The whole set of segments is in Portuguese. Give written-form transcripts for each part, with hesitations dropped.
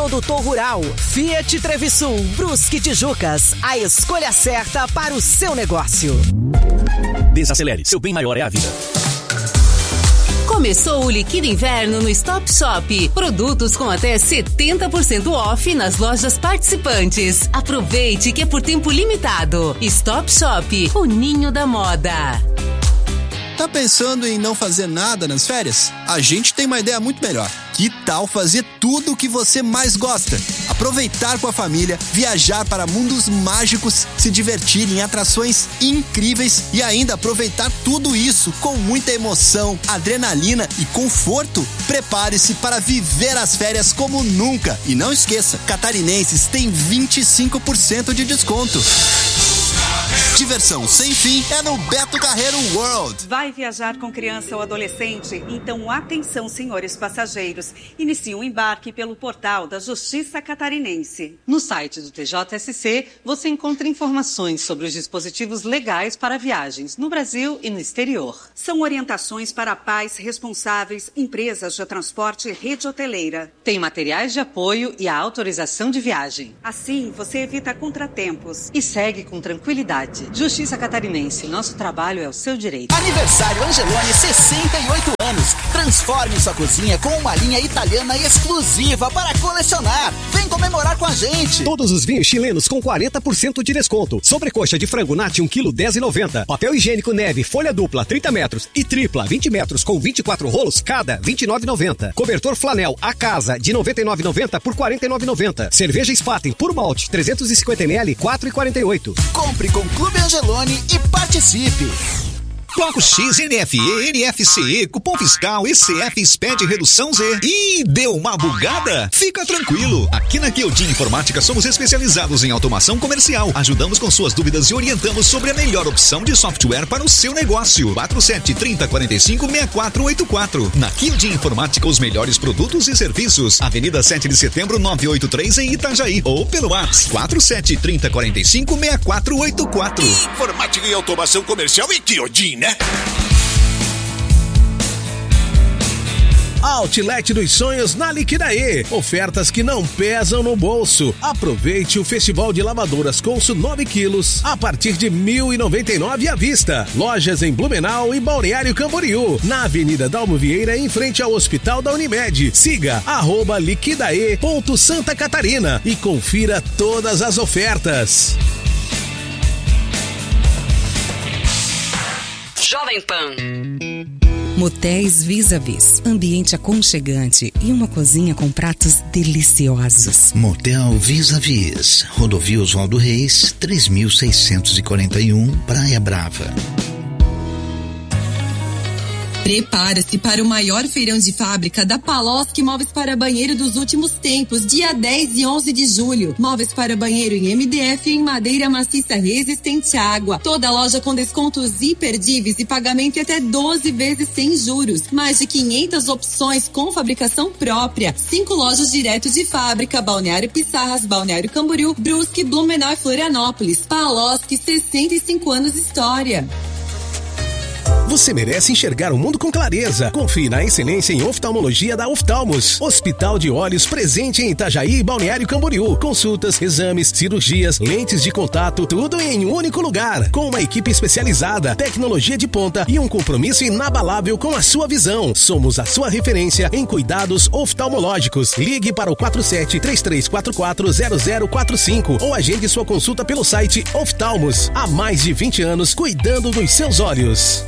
Produtor rural, Fiat Trevisul, Brusque Tijucas. A escolha certa para o seu negócio. Desacelere, seu bem maior é a vida. Começou o Liquida Inverno no Stop Shop. Produtos com até 70% off nas lojas participantes. Aproveite que é por tempo limitado. Stop Shop, o ninho da moda. Tá pensando em não fazer nada nas férias? A gente tem uma ideia muito melhor. Que tal fazer tudo o que você mais gosta? Aproveitar com a família, viajar para mundos mágicos, se divertir em atrações incríveis e ainda aproveitar tudo isso com muita emoção, adrenalina e conforto? Prepare-se para viver as férias como nunca. E não esqueça, catarinenses têm 25% de desconto. Diversão sem fim é no Beto Carreiro World. Vai viajar com criança ou adolescente? Então atenção, senhores passageiros. Inicie o embarque pelo portal da Justiça Catarinense. No site do TJSC, você encontra informações sobre os dispositivos legais para viagens no Brasil e no exterior. São orientações para pais responsáveis, empresas de transporte e rede hoteleira. Tem materiais de apoio e a autorização de viagem. Assim, você evita contratempos. E segue com tranquilidade. Justiça Catarinense, nosso trabalho é o seu direito. Aniversário Angeloni, 68 anos. Transforme sua cozinha com uma linha italiana exclusiva para colecionar. Vem comemorar com a gente. Todos os vinhos chilenos com 40% de desconto. Sobrecoxa de frango nati 1 kg 10,90. Papel higiênico Neve, folha dupla 30 metros e tripla 20 metros com 24 rolos cada 29,90. Cobertor flanel a casa de 99,90 por 49,90. Cerveja Spaten puro malte 350 ml 4,48. Compre com Clube Angeloni e participe. Bloco X, NFE, NFCE, cupom fiscal, ECF, SPED, redução Z. Ih, deu uma bugada? Fica tranquilo. Aqui na Kyodin Informática somos especializados em automação comercial. Ajudamos com suas dúvidas e orientamos sobre a melhor opção de software para o seu negócio. 4730456484. Na Kyodin Informática, os melhores produtos e serviços. Avenida 7 de Setembro, 983 em Itajaí. Ou pelo WhatsApp 4730456484. Informática e automação comercial em Kyodin, né? Outlet dos Sonhos na Liquidaê. Ofertas que não pesam no bolso. Aproveite o Festival de Lavadoras Colso 9 quilos a partir de R$ 1.099 à vista. Lojas em Blumenau e Balneário Camboriú. Na Avenida Dalmo Vieira, em frente ao Hospital da Unimed. Siga @liquidae.Santa Catarina e confira todas as ofertas. Jovem Pan. Motéis Vis-a-Vis. Ambiente aconchegante e uma cozinha com pratos deliciosos. Motel Vis-a-Vis. Rodovia Oswaldo Reis, 3641, Praia Brava. Prepare-se para o maior feirão de fábrica da Paloski Móveis para Banheiro dos últimos tempos, dia 10 e 11 de julho. Móveis para banheiro em MDF e em madeira maciça resistente à água. Toda loja com descontos imperdíveis e pagamento em até 12 vezes sem juros. Mais de 500 opções com fabricação própria. 5 lojas direto de fábrica: Balneário Pissarras, Balneário Camboriú, Brusque, Blumenau e Florianópolis. Paloski, 65 anos de história. Você merece enxergar o mundo com clareza. Confie na excelência em oftalmologia da Oftalmos. Hospital de Olhos presente em Itajaí e Balneário Camboriú. Consultas, exames, cirurgias, lentes de contato, tudo em um único lugar. Com uma equipe especializada, tecnologia de ponta e um compromisso inabalável com a sua visão. Somos a sua referência em cuidados oftalmológicos. Ligue para o 47-3344-0045 ou agende sua consulta pelo site Oftalmos. Há mais de 20 anos cuidando dos seus olhos.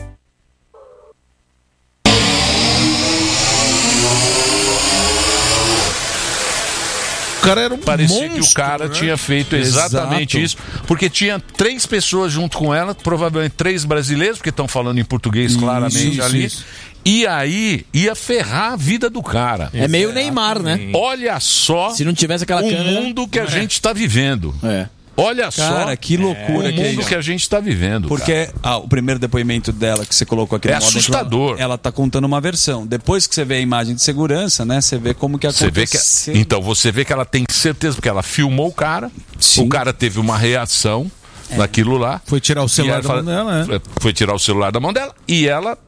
cara era um Parecia monstro, que o cara né? tinha feito exatamente Exato. isso, porque tinha 3 pessoas junto com ela, provavelmente 3 brasileiros, porque estão falando em português claramente ali. Isso. E aí ia ferrar a vida do cara. É meio Neymar, né? Olha só, se não tivesse aquela o câmera, mundo que a gente está vivendo. Olha cara, só que loucura o mundo que a gente está vivendo. Porque o primeiro depoimento dela que você colocou aqui é assustador. Ela tá contando uma versão. Depois que você vê a imagem de segurança, né? Você vê como que aconteceu. Então você vê que ela tem certeza, porque ela filmou o cara. Sim. O cara teve uma reação naquilo lá. Foi tirar o celular da mão dela, né? Foi tirar o celular da mão dela e ela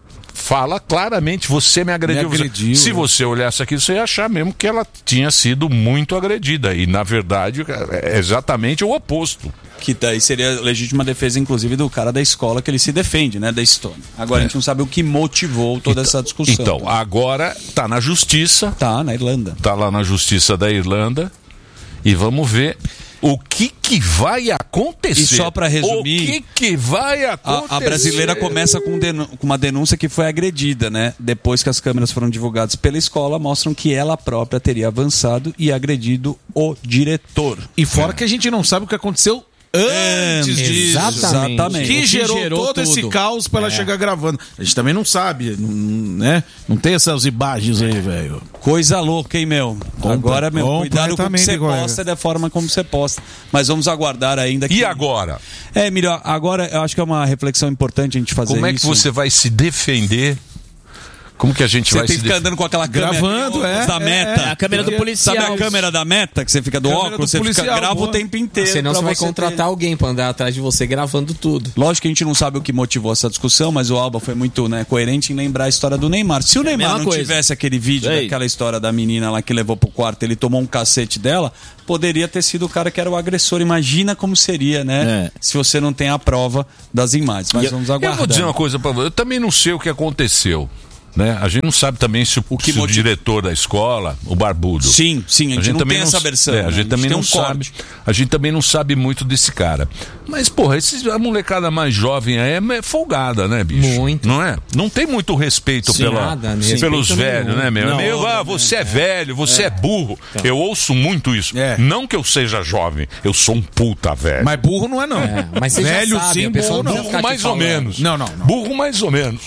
fala claramente, você me agrediu. Se você olhasse aqui, você ia achar mesmo que ela tinha sido muito agredida. E, na verdade, é exatamente o oposto. Que daí seria legítima defesa, inclusive, do cara da escola que ele se defende, né? Da história. Agora a gente não sabe o que motivou toda essa discussão. Então, agora tá na justiça. Tá, na Irlanda. Tá lá na justiça da Irlanda. E vamos ver o que vai acontecer. E só para resumir, o que vai acontecer? A brasileira começa com uma denúncia que foi agredida, né? Depois que as câmeras foram divulgadas pela escola, mostram que ela própria teria avançado e agredido o diretor. E fora que a gente não sabe o que aconteceu antes disso. Exatamente. Que gerou todo esse caos pra ela chegar gravando. A gente também não sabe, né? Não tem essas imagens aí, velho. Coisa louca, hein, meu? Agora, meu, cuidado com o que você posta da forma como você posta. Mas vamos aguardar ainda. E agora? Emílio, agora eu acho que é uma reflexão importante a gente fazer isso. Como é que você vai se defender? Como que a gente vai se defender? Você tem que ficar andando com aquela câmera gravando, da Meta. A câmera do policial. Sabe a câmera da Meta, que você fica do óculos, você grava o tempo inteiro. Senão você vai contratar alguém pra andar atrás de você gravando tudo. Lógico que a gente não sabe o que motivou essa discussão, mas o Alba foi muito coerente em lembrar a história do Neymar. Se o Neymar não tivesse aquele vídeo daquela história da menina lá que levou pro quarto, ele tomou um cacete dela, poderia ter sido o cara que era o agressor. Imagina como seria, né? Se você não tem a prova das imagens. Mas vamos aguardar. Eu vou dizer uma coisa pra você. Eu também não sei o que aconteceu. Né? A gente não sabe também se o diretor da escola, o barbudo. Sim, a gente não tem essa versão. A gente também não sabe. A gente também não sabe muito desse cara. Mas, porra, a molecada mais jovem aí é folgada, né, bicho? Muito. Não é? Não tem muito respeito pelos velhos, né, meu? Você é velho, você é burro. Então. Eu ouço muito isso. Não que eu seja jovem, eu sou um puta velho. Mas burro não é, não. Mas velho sabe, sim, burro não. Burro mais ou menos. Não. Burro mais ou menos.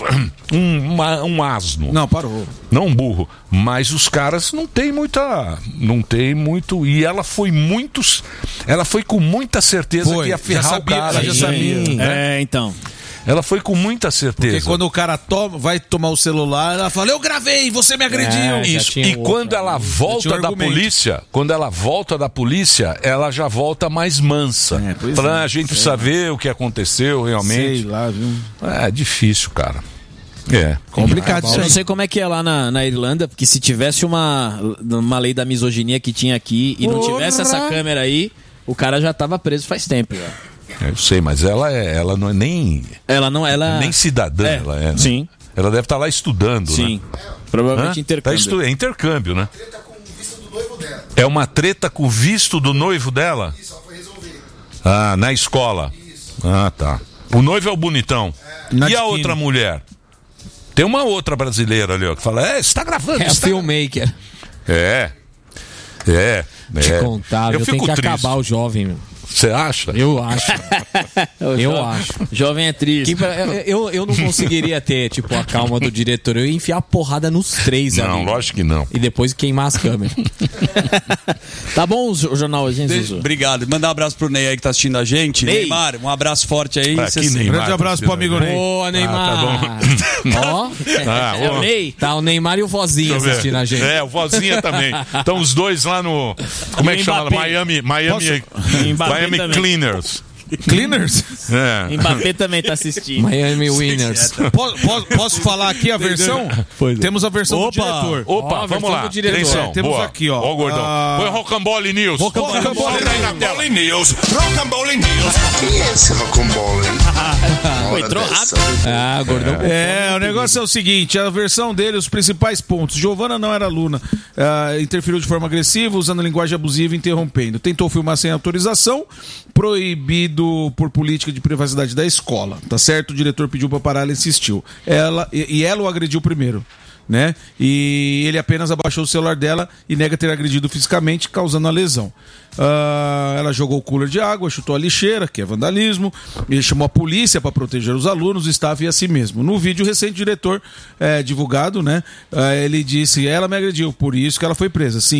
Um asno. Não, parou. Não um burro. Mas os caras não tem muito. E ela foi com muita certeza que ia ferrar o cara. Já sabia. Então. Ela foi com muita certeza. Porque quando o cara vai tomar o celular, ela fala, eu gravei, você me agrediu. Isso. E quando ela volta da polícia, ela já volta mais mansa. Falando, a gente precisa ver o que aconteceu realmente. Sei lá, viu? É difícil, cara. Complicado isso aí. Eu não sei como é que é lá na Irlanda, porque se tivesse uma lei da misoginia que tinha aqui e não tivesse essa câmera aí, o cara já tava preso faz tempo. Eu sei, mas ela não é nem... Ela nem cidadã, ela é. Né? Sim. Ela deve estar lá estudando, Sim. Né? Provavelmente intercâmbio. É intercâmbio, né? Treta com o visto do noivo dela. É uma treta com o visto do noivo dela? Isso, ela foi resolver. Na escola? Isso. Tá. O noivo é o bonitão. E a outra mulher? Tem uma outra brasileira ali, ó, que fala, você tá gravando. É a filmmaker. Te contar, eu tenho que acabar o jovem, meu. Você acha? Eu acho. Eu acho. Jovem é triste. Eu não conseguiria ter, tipo, a calma do diretor. Eu ia enfiar a porrada nos três ali. Não, lógico que não. E depois queimar as câmeras. Tá bom o jornal, gente? Obrigado. Mandar um abraço pro Ney aí que tá assistindo a gente. Ney. Neymar, um abraço forte aí. Um grande abraço pro amigo Ney. Boa, Neymar. Tá bom. O Ney. Tá o Neymar e o Vozinha assistindo a gente. O Vozinha também. Estão os dois lá no... Como é que chama? Miami Cleaners. Cleaners? Mbappé também tá assistindo. Miami Winners. Posso falar aqui a versão? Temos a versão do diretor. Vamos lá. Atenção. Temos aqui, ó. Ó o gordão. Põe Rocambole News. Rocambole News. Rocambole News. Quem é esse Rocambole? Entrou rápido. Gordão. O negócio é o seguinte, a versão dele, os principais pontos. Giovana não era aluna. Interferiu de forma agressiva, usando linguagem abusiva e interrompendo. Tentou filmar sem autorização, proibido por política de privacidade da escola, tá certo? O diretor pediu pra parar, ela insistiu. Ela o agrediu primeiro, né? E ele apenas abaixou o celular dela e nega ter agredido fisicamente, causando a lesão. Ela jogou o cooler de água, chutou a lixeira, que é vandalismo, ele chamou a polícia para proteger os alunos, o staff e a si mesmo. No vídeo recente, o diretor divulgado, né? Ele disse, ela me agrediu, por isso que ela foi presa. Sim,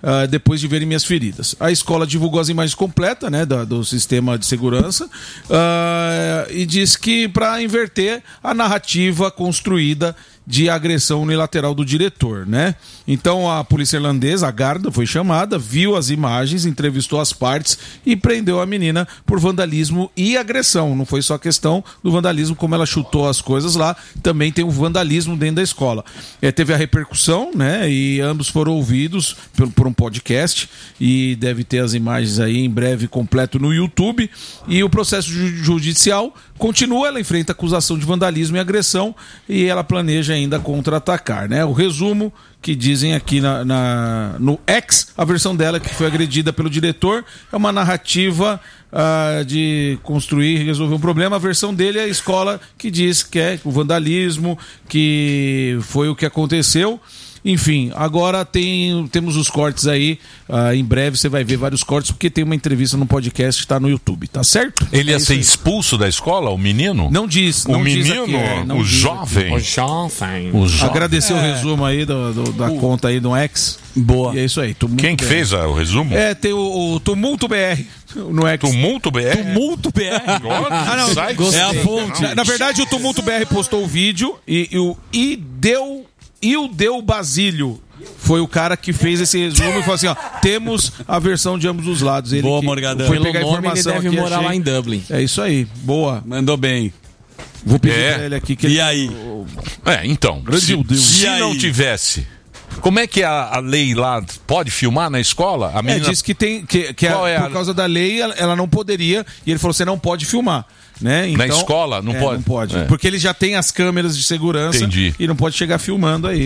depois de verem minhas feridas. A escola divulgou as imagens completas, né, do sistema de segurança e diz que para inverter a narrativa construída de agressão unilateral do diretor, né? Então a polícia irlandesa, a Garda, foi chamada, viu as imagens, entrevistou as partes e prendeu a menina por vandalismo e agressão. Não foi só questão do vandalismo, como ela chutou as coisas lá, também tem um vandalismo dentro da escola. Teve a repercussão, né? E ambos foram ouvidos por um podcast e deve ter as imagens aí em breve completo no YouTube. E o processo judicial continua, ela enfrenta acusação de vandalismo e agressão e ela planeja ainda contra-atacar, né? O resumo que dizem aqui no X, a versão dela que foi agredida pelo diretor, é uma narrativa de construir e resolver um problema. A versão dele é a escola que diz que é o vandalismo, que foi o que aconteceu. Enfim, agora temos os cortes aí. Em breve você vai ver vários cortes, porque tem uma entrevista no podcast que está no YouTube, tá certo? Ele ia ser expulso da escola, o menino? Não diz. O menino? O jovem? O jovem. Agradecer o resumo aí da conta aí do X. Boa. E é isso aí. Quem que fez o resumo? Tem o Tumulto BR no X. Tumulto BR? Tumulto BR? Não, é a fonte. Na verdade, o Tumulto BR postou o vídeo e o Ildeu Basílio foi o cara que fez esse resumo e falou assim, ó, temos a versão de ambos os lados. Ele boa, Morgadão. Foi pegar a informação ele deve morar lá em Dublin. É isso aí, boa. Mandou bem. Vou pedir pra ele aqui. E aí? Então, se não tivesse... Como é que a lei lá pode filmar na escola? A menina... diz que tem por causa da lei ela não poderia, e ele falou, você não pode filmar. Né? Então, na escola? Não pode? Não pode. Porque ele já tem as câmeras de segurança. Entendi. E não pode chegar filmando aí.